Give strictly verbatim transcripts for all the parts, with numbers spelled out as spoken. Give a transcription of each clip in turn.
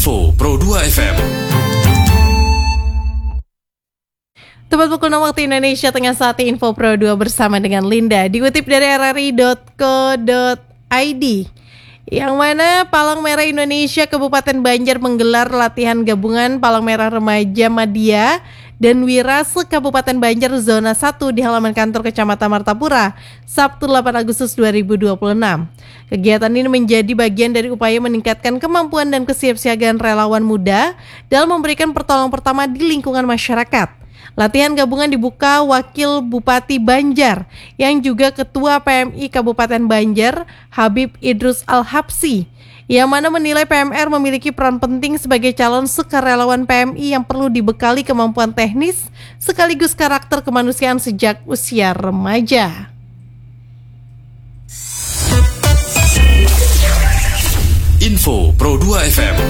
Info Pro dua F M. Tepat pukul enam waktu Indonesia Tengah, saat Info Pro dua bersama dengan Linda. Dikutip dari r r i dot co dot i d, yang mana Palang Merah Indonesia Kabupaten Banjar menggelar latihan gabungan Palang Merah Remaja Madya dan Wirase Kabupaten Banjar Zona satu di halaman kantor Kecamatan Martapura, Sabtu delapan Agustus dua ribu dua puluh enam. Kegiatan ini menjadi bagian dari upaya meningkatkan kemampuan dan kesiapsiagaan relawan muda dalam memberikan pertolongan pertama di lingkungan masyarakat. Latihan gabungan dibuka Wakil Bupati Banjar yang juga Ketua P M I Kabupaten Banjar, Habib Idrus Al-Habsi, yang mana menilai P M R memiliki peran penting sebagai calon sukarelawan P M I yang perlu dibekali kemampuan teknis sekaligus karakter kemanusiaan sejak usia remaja. Info Pro dua F M.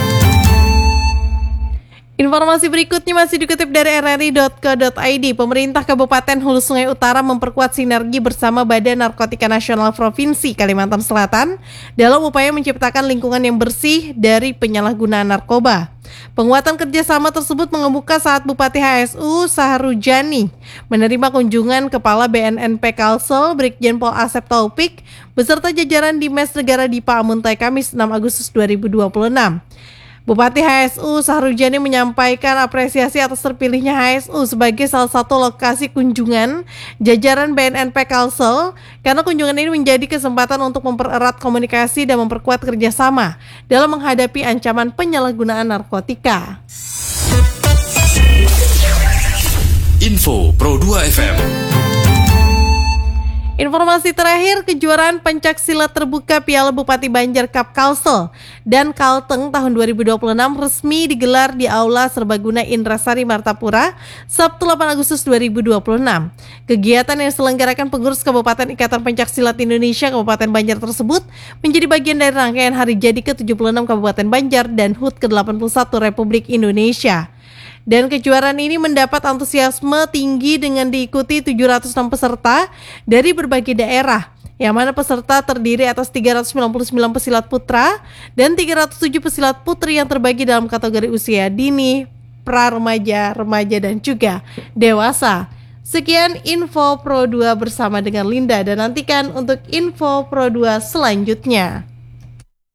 Informasi berikutnya masih dikutip dari r r i dot co dot i d. Pemerintah Kabupaten Hulu Sungai Utara memperkuat sinergi bersama Badan Narkotika Nasional Provinsi Kalimantan Selatan dalam upaya menciptakan lingkungan yang bersih dari penyalahgunaan narkoba. Penguatan kerjasama tersebut mengemuka saat Bupati H S U Saharujani menerima kunjungan Kepala B N N P Kalsel Brigjen Pol Asep Taufik beserta jajaran Dimes Negara Dipa Amuntai Kamis enam Agustus dua ribu dua puluh enam. Bupati H S U Saharujani menyampaikan apresiasi atas terpilihnya H S U sebagai salah satu lokasi kunjungan jajaran B N N P Kalsel karena kunjungan ini menjadi kesempatan untuk mempererat komunikasi dan memperkuat kerjasama dalam menghadapi ancaman penyalahgunaan narkotika. Info Pro dua F M. Informasi terakhir, kejuaraan pencaksilat terbuka Piala Bupati Banjar Cup Kalsel dan Kalteng tahun dua ribu dua puluh enam resmi digelar di Aula Serbaguna Indrasari Martapura, Sabtu delapan Agustus dua ribu dua puluh enam. Kegiatan yang diselenggarakan pengurus Kabupaten Ikatan Pencaksilat Indonesia Kabupaten Banjar tersebut menjadi bagian dari rangkaian hari jadi ke tujuh puluh enam Kabupaten Banjar dan H U T ke delapan puluh satu Republik Indonesia. Dan kejuaraan ini mendapat antusiasme tinggi dengan diikuti tujuh ratus enam peserta dari berbagai daerah, yang mana peserta terdiri atas tiga ratus sembilan puluh sembilan pesilat putra dan tiga ratus tujuh pesilat putri yang terbagi dalam kategori usia dini, pra-remaja, remaja, dan juga dewasa. Sekian Info Pro dua bersama dengan Linda, dan nantikan untuk Info Pro dua selanjutnya.